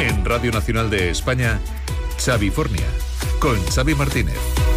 En Radio Nacional de España, Xavi Fornia, con Xavi Martínez.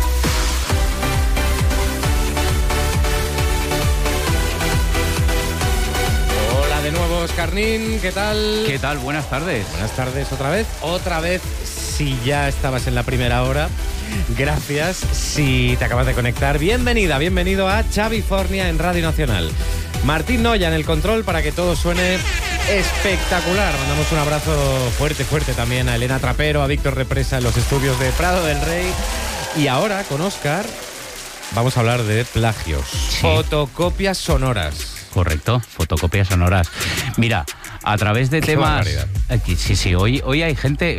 Hola de nuevo, Oscarnín, ¿qué tal? ¿Qué tal? Buenas tardes. Buenas tardes otra vez. Otra vez, si ya estabas en la primera hora. Gracias, si te acabas de conectar. Bienvenido a Xavi Fornia en Radio Nacional. Martín Noya en el control para que todo suene espectacular. Mandamos un abrazo fuerte también a Elena Trapero, a Víctor Represa en los estudios de Prado del Rey. Y ahora, con Óscar, vamos a hablar de plagios. Sí. Fotocopias sonoras. Correcto, fotocopias sonoras. Mira, a través de temas... Sí, hoy hay gente...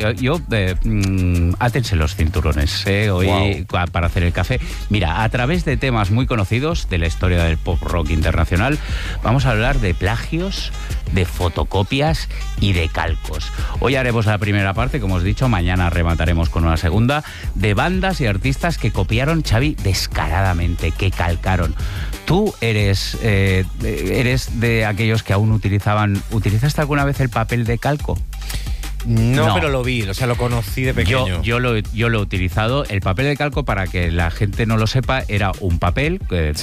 átense los cinturones, hoy para hacer el café. Mira, a través de temas muy conocidos de la historia del pop rock internacional, vamos a hablar de plagios, de fotocopias y de calcos. Hoy haremos la primera parte, como os he dicho, mañana remataremos con una segunda, de bandas y artistas que copiaron, Xavi, descaradamente, que calcaron. Tú eres de aquellos que aún ¿utilizaste alguna vez el papel de calco? No, pero lo vi, o sea, lo conocí de pequeño. Yo lo he utilizado. El papel de calco, para que la gente no lo sepa, era un papel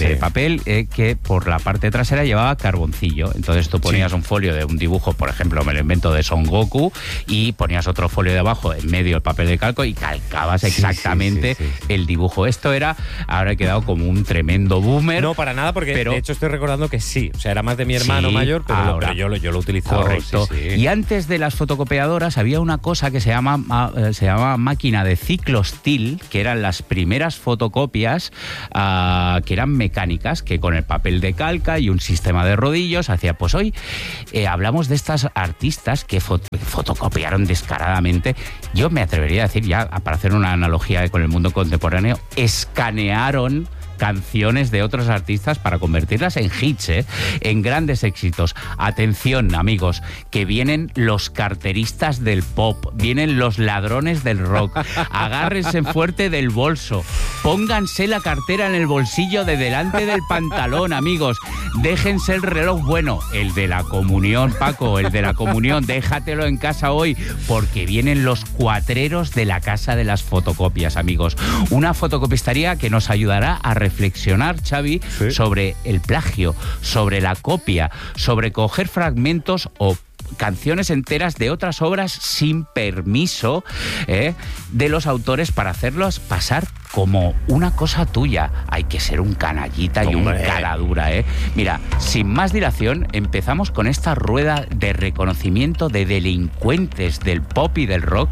que por la parte trasera llevaba carboncillo. Entonces tú ponías un folio de un dibujo, por ejemplo, me lo invento, de Son Goku, y ponías otro folio de abajo, en medio el papel de calco, y calcabas exactamente el dibujo. Esto ahora he quedado como un tremendo boomer. No, para nada, porque de hecho estoy recordando que sí. O sea, era más de mi hermano mayor, pero yo lo utilizaba. Correcto. Y antes de las fotocopiadoras había una cosa que se llama máquina de ciclostil, que eran las primeras fotocopias que eran mecánicas, que con el papel de calca y un sistema de rodillos hacía. Pues hoy hablamos de estas artistas que fotocopiaron descaradamente. Yo me atrevería a decir, ya para hacer una analogía con el mundo contemporáneo, escanearon canciones de otros artistas para convertirlas en hits, en grandes éxitos. Atención, amigos, que vienen los carteristas del pop, vienen los ladrones del rock. Agárrense fuerte del bolso, pónganse la cartera en el bolsillo de delante del pantalón, amigos. Déjense el reloj, bueno, el de la comunión, Paco, el de la comunión, déjatelo en casa hoy, porque vienen los cuatreros de la casa de las fotocopias, amigos. Una fotocopistería que nos ayudará a reflexionar, Xavi, sobre el plagio, sobre la copia, sobre coger fragmentos o canciones enteras de otras obras sin permiso de los autores para hacerlos pasar como una cosa tuya. Hay que ser un canallita y un cara dura, Mira, sin más dilación, empezamos con esta rueda de reconocimiento de delincuentes del pop y del rock.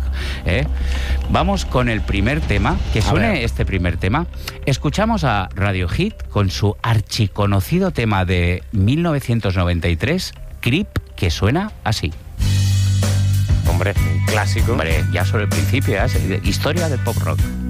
Vamos con el primer tema. Que suene este primer tema. Escuchamos a Radiohead con su archiconocido tema de 1993, Creep, que suena así. Hombre, un clásico. Hombre, ya sobre el principio, historia del pop rock.